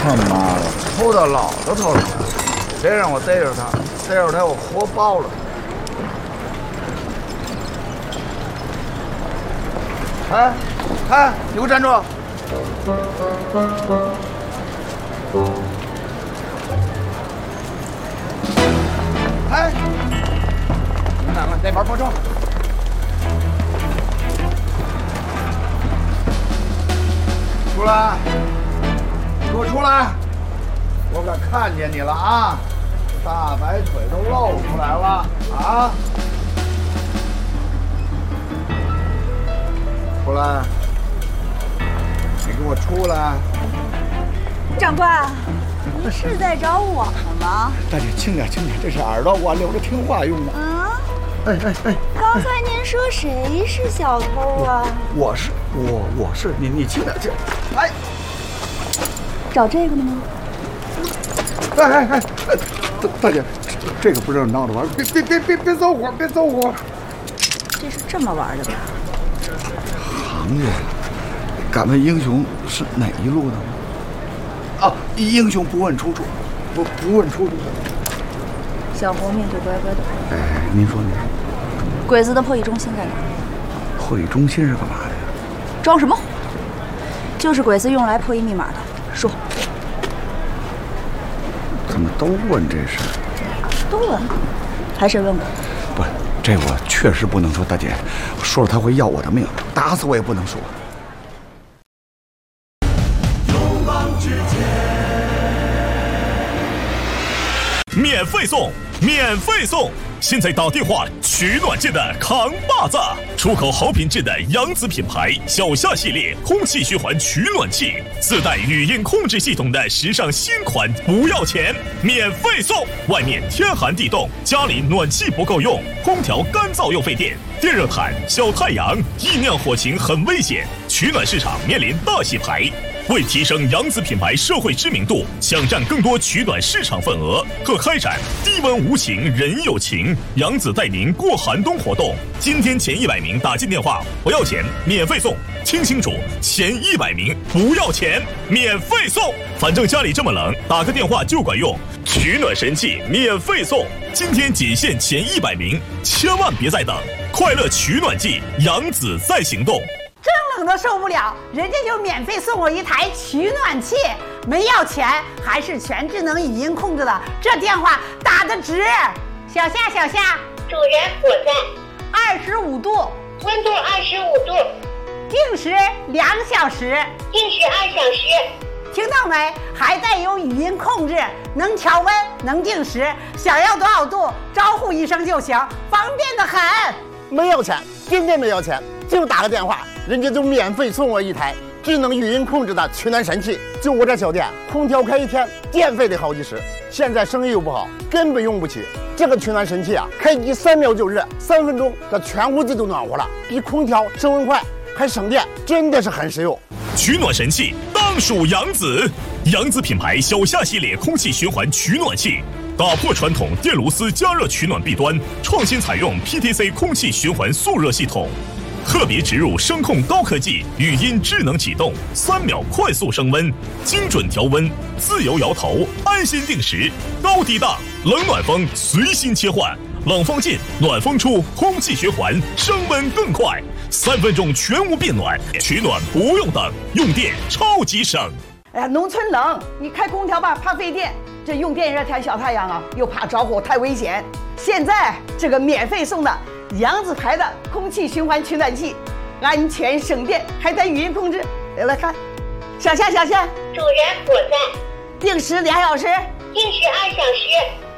他妈的，偷到老子头上，谁让我逮着他？逮着他我活包了。哎，你给我站住！哎，你们两个在玩魔咒？出来！给我出来！我可看见你了啊！大白腿都露出来了啊！出来！你给我出来！ 长官，您是在找我吗？ 大姐，轻点，这是耳朵，我留着听话用的。哎！ 刚才您说谁是小偷啊？ 我是你轻点，哎， 找这个的吗？ 哎，大姐，这个不是闹着玩，别走火，别走火。 这是这么玩的吧？ 行家，敢问英雄是哪一路的吗？啊，英雄不问出处，不问出处。 小活命就乖乖的。 哎，您说。 鬼子的破译中心在哪？ 破译中心是干嘛的呀？ 装什么火？就是鬼子用来破译密码的。说。 怎么都问这事？ 都问，还是问过？ 不，这我确实不能说，大姐，说了他会要我的命，打死我也不能说。 免费送！现在打电话取暖界的扛把子，出口好品质的扬子品牌小夏系列空气循环取暖器，自带语音控制系统的时尚新款，不要钱，免费送！外面天寒地冻，家里暖气不够用，空调干燥又费电，电热毯、小太阳，易亮火情很危险，取暖市场面临大洗牌。为提升扬子品牌社会知名度，抢占更多取暖市场份额，特开展低温无情人有情，扬子带您过寒冬活动。今天前100名打进电话不要钱，免费送。听清楚，前100名不要钱，免费送。反正家里这么冷，打个电话就管用。取暖神器免费送，今天仅限前100名，千万别再等！快乐取暖季，扬子在行动。 真冷都受不了，人家就免费送我一台取暖器，没要钱，还是全智能语音控制的，这电话打得值。小夏， 主人我在。 25度， 温度25度， 定时2小时， 定时2小时。 听到没？还带有语音控制，能调温，能定时，想要多少度，招呼一声就行，方便得很。 没要钱，真的没要钱，就打个电话，人家就免费送我一台智能语音控制的取暖神器。就我这小店，空调开1天，电费得好几十，现在生意又不好，根本用不起。这个取暖神器啊，开机3秒就热，3分钟这全屋子都暖和了，比空调升温快，还省电，真的是很实用。 取暖神器当属扬子，扬子品牌小夏系列空气循环取暖器，打破传统电炉丝加热取暖弊端，创新采用 PTC 空气循环速热系统，特别植入声控高科技，语音智能启动，3秒快速升温，精准调温，自由摇头，安心定时，高低档，冷暖风随心切换，冷风进，暖风出，空气循环，升温更快，3分钟全屋变暖，取暖不用等，用电超级省。 哎呀，农村冷，你开空调吧，怕费电；这用电热天小太阳啊，又怕着火，太危险。现在这个免费送的扬子牌的空气循环取暖器，安全省电，还带语音控制。来看，小夏， 主人我在。 定时2小时， 定时2小时。